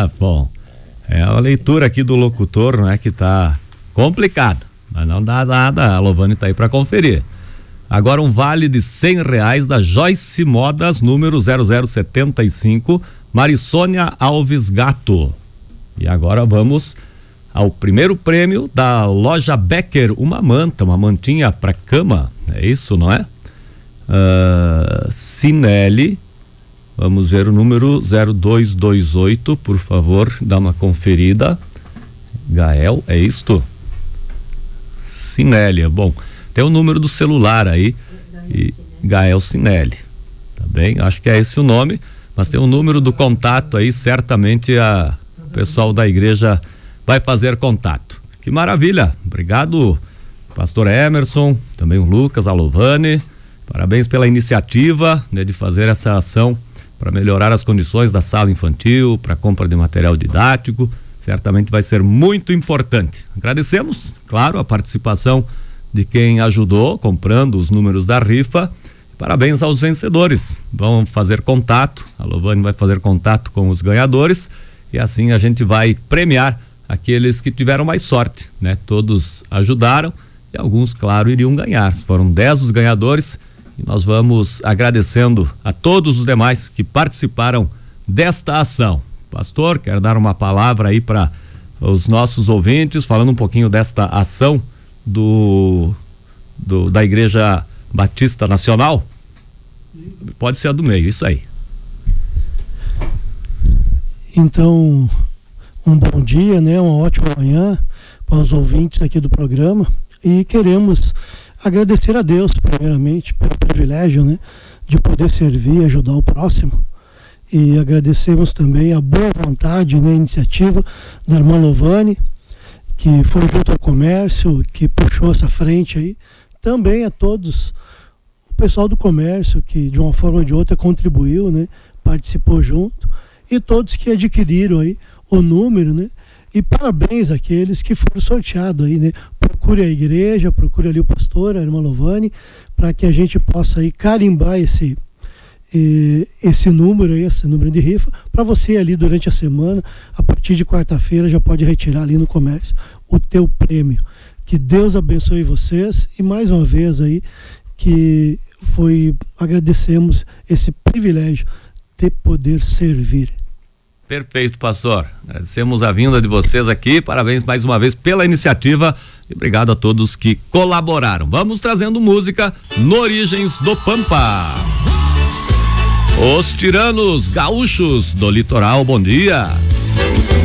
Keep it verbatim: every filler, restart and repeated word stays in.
É, bom, é a leitura aqui do locutor, não é que tá complicado, mas não dá nada, a Lovane tá aí para conferir. Agora um vale de cem reais da Joyce Modas, número zero zero setenta e cinco, Marissônia Alves Gato. E agora vamos ao primeiro prêmio da loja Becker, uma manta, uma mantinha para cama, é isso, não é? Uh, Cinelli, vamos ver o número zero dois dois oito, por favor, dá uma conferida. Gael, é isto? Cinelli, bom, tem o número do celular aí, e Gael Cinelli, tá bem? Acho que é esse o nome, mas tem o número do contato aí, certamente a, o pessoal da igreja vai fazer contato. Que maravilha, obrigado, pastor Emerson, também o Lucas, a Lovane, parabéns pela iniciativa, né, de fazer essa ação para melhorar as condições da sala infantil, para compra de material didático, certamente vai ser muito importante. Agradecemos, claro, a participação de quem ajudou comprando os números da rifa. Parabéns aos vencedores. Vão fazer contato, a Lovane vai fazer contato com os ganhadores e assim a gente vai premiar aqueles que tiveram mais sorte, né? Todos ajudaram e alguns, claro, iriam ganhar. Foram dez os ganhadores e nós vamos agradecendo a todos os demais que participaram desta ação. Pastor, quer dar uma palavra aí para os nossos ouvintes, falando um pouquinho desta ação do, do da Igreja Batista Nacional? Pode ser a do meio, isso aí. Então, um bom dia, né? Uma ótima manhã para os ouvintes aqui do programa e queremos agradecer a Deus primeiramente pelo privilégio, né, de poder servir e ajudar o próximo. E agradecemos também a boa vontade, né, a iniciativa da irmã Lovane, que foi junto ao comércio, que puxou essa frente aí. Também a todos, o pessoal do comércio, que de uma forma ou de outra contribuiu, né, participou junto, e todos que adquiriram aí o número, né, e parabéns àqueles que foram sorteados aí, né. Procure a igreja, procure ali o pastor, a irmã Lovane, para que a gente possa aí carimbar esse esse número aí, esse número de rifa, para você ali durante a semana, a partir de quarta-feira já pode retirar ali no comércio o teu prêmio. Que Deus abençoe vocês e mais uma vez aí que foi, agradecemos esse privilégio de poder servir. Perfeito, pastor. Agradecemos a vinda de vocês aqui, parabéns mais uma vez pela iniciativa e obrigado a todos que colaboraram. Vamos trazendo música no Origens do Pampa. Os Tiranos Gaúchos do Litoral, bom dia.